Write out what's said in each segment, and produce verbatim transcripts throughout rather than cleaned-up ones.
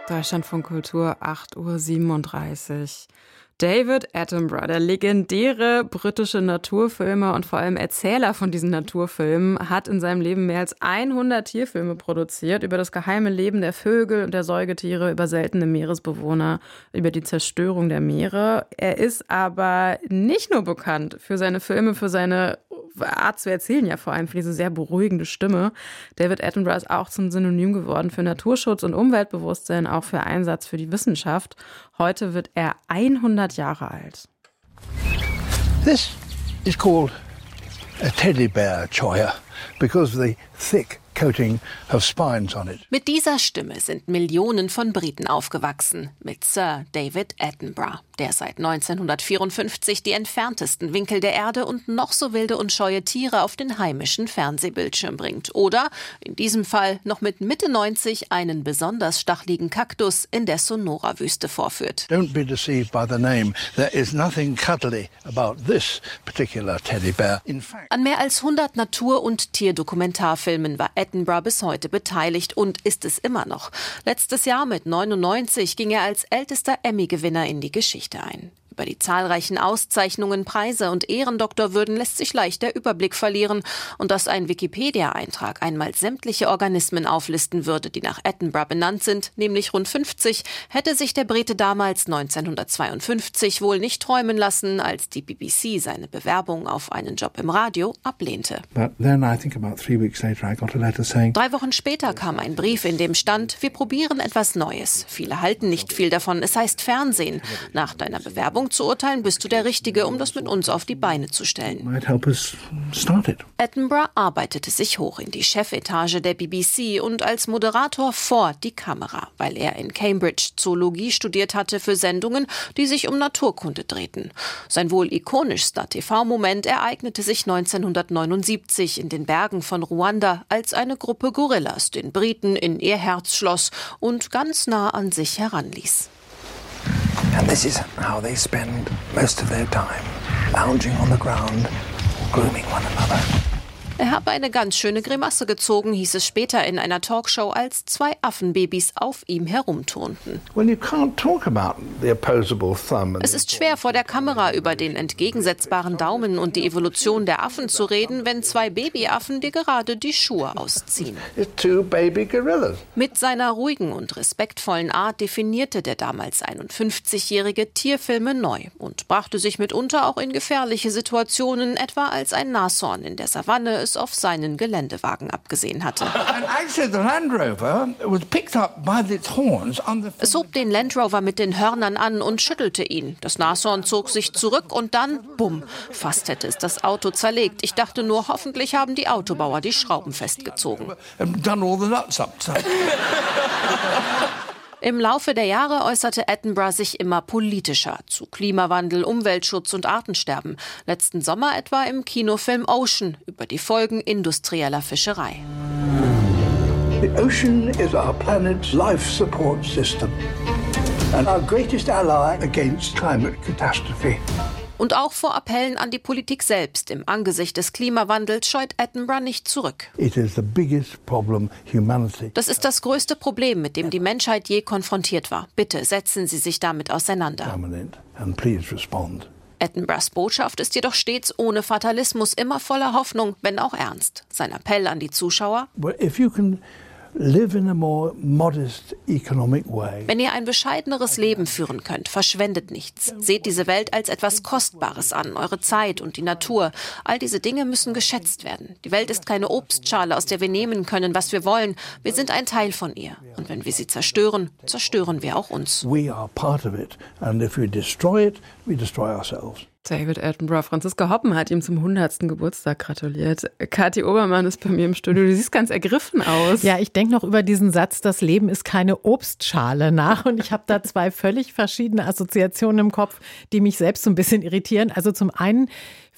Deutschlandfunk Kultur, acht Uhr siebenunddreißig. David Attenborough, der legendäre britische Naturfilmer und vor allem Erzähler von diesen Naturfilmen, hat in seinem Leben mehr als hundert Tierfilme produziert über das geheime Leben der Vögel und der Säugetiere, über seltene Meeresbewohner, über die Zerstörung der Meere. Er ist aber nicht nur bekannt für seine Filme, für seine Art zu erzählen, ja vor allem für diese sehr beruhigende Stimme. David Attenborough ist auch zum Synonym geworden für Naturschutz und Umweltbewusstsein, auch für Einsatz für die Wissenschaft. Heute wird er hundert Jahre alt. This is called a teddy bear, Choya, because of the thick coating of spines on it. Mit dieser Stimme sind Millionen von Briten aufgewachsen, mit Sir David Attenborough, der seit neunzehnhundertvierundfünfzig die entferntesten Winkel der Erde und noch so wilde und scheue Tiere auf den heimischen Fernsehbildschirm bringt. Oder, in diesem Fall, noch mit Mitte neunzig einen besonders stacheligen Kaktus in der Sonora-Wüste vorführt. Don't be deceived by the name. There is nothing cuddly about this particular teddy bear. In fact, An mehr als hundert Natur- und Tierdokumentarfilmen war Attenborough bis heute beteiligt und ist es immer noch. Letztes Jahr mit neunundneunzig ging er als ältester Emmy-Gewinner in die Geschichte ein. Über die zahlreichen Auszeichnungen, Preise und Ehrendoktorwürden lässt sich leicht der Überblick verlieren. Und dass ein Wikipedia-Eintrag einmal sämtliche Organismen auflisten würde, die nach Attenborough benannt sind, nämlich rund fünfzig, hätte sich der Brite damals neunzehnhundertzweiundfünfzig wohl nicht träumen lassen, als die B B C seine Bewerbung auf einen Job im Radio ablehnte. but then I think about three weeks later I got a letter saying, Drei Wochen später kam ein Brief, in dem stand: Wir probieren etwas Neues. Viele halten nicht viel davon. Es heißt Fernsehen. Nach deiner Bewerbung zu urteilen, bist du der Richtige, um das mit uns auf die Beine zu stellen. might help us start it. Attenborough arbeitete sich hoch in die Chefetage der B B C und als Moderator vor die Kamera, weil er in Cambridge Zoologie studiert hatte für Sendungen, die sich um Naturkunde drehten. Sein wohl ikonischster T V-Moment ereignete sich neunzehnhundertneunundsiebzig in den Bergen von Ruanda, als eine Gruppe Gorillas den Briten in ihr Herz schloss und ganz nah an sich heranließ. And this is how they spend most of their time, lounging on the ground, grooming one another. Er habe eine ganz schöne Grimasse gezogen, hieß es später in einer Talkshow, als zwei Affenbabys auf ihm herumturnten. Well, you can't talk about the opposable thumb. And Es ist schwer, vor der Kamera über den entgegensetzbaren Daumen und die Evolution der Affen zu reden, wenn zwei Babyaffen dir gerade die Schuhe ausziehen. it's two baby gorillas. Mit seiner ruhigen und respektvollen Art definierte der damals einundfünfzigjährige Tierfilme neu und brachte sich mitunter auch in gefährliche Situationen, etwa als ein Nashorn in der Savanne es auf seinen Geländewagen abgesehen hatte. And actually the Land Rover was picked up by its horns on the... Es hob den Land Rover mit den Hörnern an und schüttelte ihn. Das Nashorn zog sich zurück und dann, bumm, fast hätte es das Auto zerlegt. Ich dachte nur, hoffentlich haben die Autobauer die Schrauben festgezogen. and done all the nuts up. So. Im Laufe der Jahre äußerte Attenborough sich immer politischer zu Klimawandel, Umweltschutz und Artensterben. Letzten Sommer etwa im Kinofilm Ocean über die Folgen industrieller Fischerei. The ocean is our planet's life support system and our greatest ally against climate catastrophe. Und auch vor Appellen an die Politik selbst im Angesicht des Klimawandels scheut Attenborough nicht zurück. It is the biggest problem humanity. Das ist das größte Problem, mit dem die Menschheit je konfrontiert war. Bitte setzen Sie sich damit auseinander. Dominant, and please respond. Attenboroughs Botschaft ist jedoch stets ohne Fatalismus, immer voller Hoffnung, wenn auch ernst. Sein Appell an die Zuschauer: But if you can live in a more modest economic way, Wenn ihr ein bescheideneres Leben führen könnt, verschwendet nichts. Seht diese Welt als etwas Kostbares an, eure Zeit und die Natur. All diese Dinge müssen geschätzt werden. Die Welt ist keine Obstschale, aus der wir nehmen können, was wir wollen. Wir sind ein Teil von ihr. Und wenn wir sie zerstören, zerstören wir auch uns. we are part of it. And if we destroy it, we destroy ourselves. David Attenborough, Franziska Hoppen hat ihm zum hundertsten Geburtstag gratuliert. Kathi Obermann ist bei mir im Studio. Du siehst ganz ergriffen aus. Ja, ich denke noch über diesen Satz, das Leben ist keine Obstschale nach. Und ich habe da zwei völlig verschiedene Assoziationen im Kopf, die mich selbst so ein bisschen irritieren. Also zum einen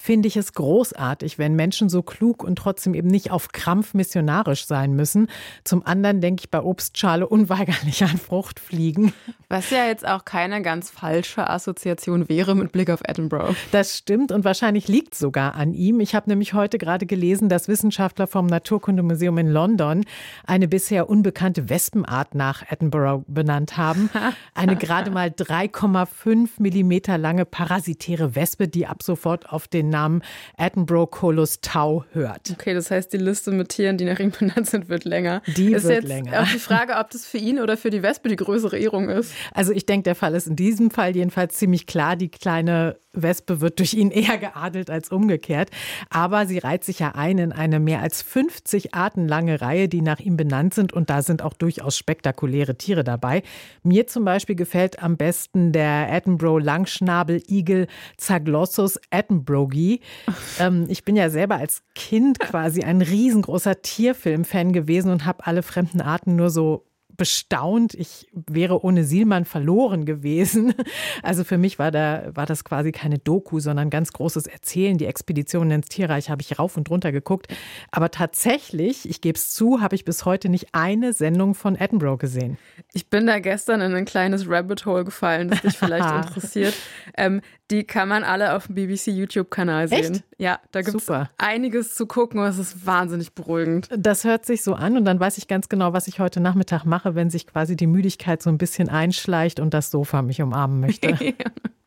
finde ich es großartig, wenn Menschen so klug und trotzdem eben nicht auf Krampf missionarisch sein müssen. Zum anderen denke ich bei Obstschale unweigerlich an Fruchtfliegen. Was ja jetzt auch keine ganz falsche Assoziation wäre mit Blick auf Attenborough. Das stimmt und wahrscheinlich liegt es sogar an ihm. Ich habe nämlich heute gerade gelesen, dass Wissenschaftler vom Naturkundemuseum in London eine bisher unbekannte Wespenart nach Attenborough benannt haben. Eine gerade mal drei Komma fünf Millimeter lange parasitäre Wespe, die ab sofort auf den Namen Attenborough-Colus tau hört. Okay, das heißt, die Liste mit Tieren, die nach ihm benannt sind, wird länger. Die ist wird jetzt länger. Auch die Frage, ob das für ihn oder für die Wespe die größere Ehrung ist. Also ich denke, der Fall ist in diesem Fall jedenfalls ziemlich klar. Die kleine Wespe wird durch ihn eher geadelt als umgekehrt. Aber sie reiht sich ja ein in eine mehr als fünfzig Arten lange Reihe, die nach ihm benannt sind. Und da sind auch durchaus spektakuläre Tiere dabei. Mir zum Beispiel gefällt am besten der Attenborough-Langschnabeligel Zaglossus attenboroughi. ähm, ich bin ja selber als Kind quasi ein riesengroßer Tierfilm-Fan gewesen und habe alle fremden Arten nur so bestaunt. Ich wäre ohne Sielmann verloren gewesen. Also für mich war, da, war das quasi keine Doku, sondern ganz großes Erzählen. Die Expeditionen ins Tierreich habe ich rauf und runter geguckt. Aber tatsächlich, ich gebe es zu, habe ich bis heute nicht eine Sendung von Attenborough gesehen. Ich bin da gestern in ein kleines Rabbit Hole gefallen, das dich vielleicht interessiert. Ähm, die kann man alle auf dem B B C YouTube-Kanal sehen. Echt? Ja, da gibt es einiges zu gucken und es ist wahnsinnig beruhigend. Das hört sich so an und dann weiß ich ganz genau, was ich heute Nachmittag mache, wenn sich quasi die Müdigkeit so ein bisschen einschleicht und das Sofa mich umarmen möchte.